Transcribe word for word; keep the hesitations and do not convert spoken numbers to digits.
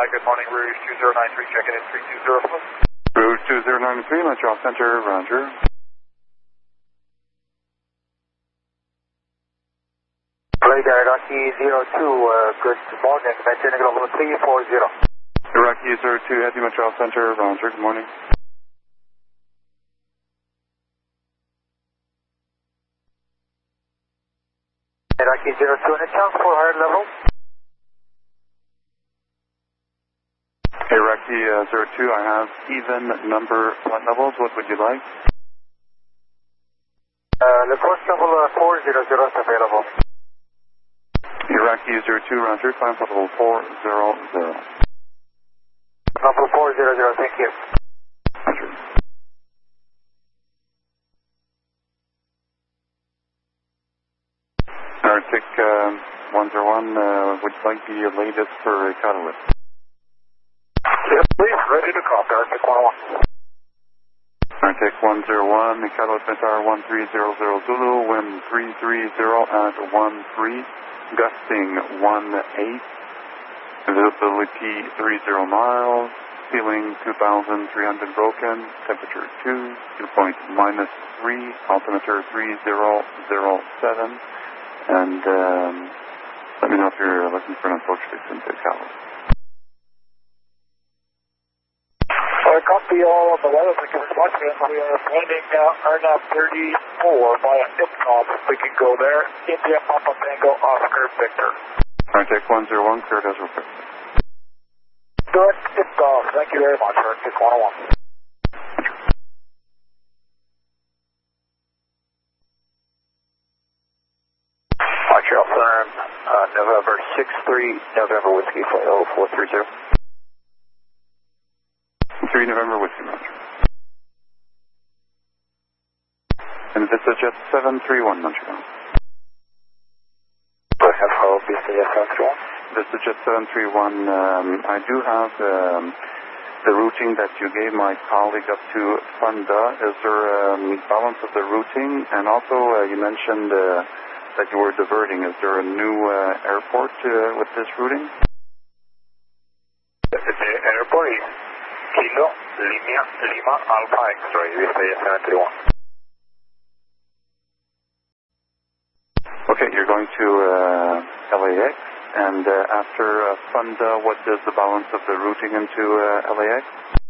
good morning, Rouge two zero nine three, checking in three two zero. Rouge two zero nine three, Montreal Center, Roger. Radar Iraqi zero two, uh, good morning, maintaining level three four zero. Iraqi zero two, heavy Montreal Center, Roger, good morning. Iraqi zero two, any chance for higher level? Iraqi uh, zero two, I have even number flight levels, what would you like? Uh, the course level uh, four zero zero is available. Iraqi zero two, Roger, climb level four zero zero. Level four zero zero, thank you. Roger. Arctic uh, one zero one, uh, would you like the latest for catalyst? Yes, please, ready to copy, Arctic one oh one. Arctic one zero one, the catalyst are one three zero zero Zulu, wind three three zero at one three, gusting one eight, visibility thirty miles, ceiling two thousand three hundred broken, temperature two, dew point minus three, altimeter three zero zero seven, and um, let me know if you're looking for an approach fix into catalyst. I copy all of the weather, thank you very much, and we are landing uh, R N A V thirty-four via IPCOM, if we can go there, India Papa Tango Oscar Victor. Arctic one zero one, cleared as requested. Direct IPCOM, thank you very much, Arctic one oh one. Montreal Firm, uh, November six three, November Whiskey Flight oh four three zero. three November Whiskey, Roger. And Vista Jet seven three one, Montreal. Go ahead, follow Vista Jet seven three one. Vista Jet seven three one, um, I do have um, the routing that you gave my colleague up to Funda. Is there a um, balance of the routing? And also uh, you mentioned uh, that you were diverting. Is there a new uh, airport uh, with this routing? The airport is Kilo Lima Lima Alpha X-ray, Vista Jet seven three one. Okay, you're going to uh, L A X, and uh, after uh, Funda, what is the balance of the routing into uh, L A X?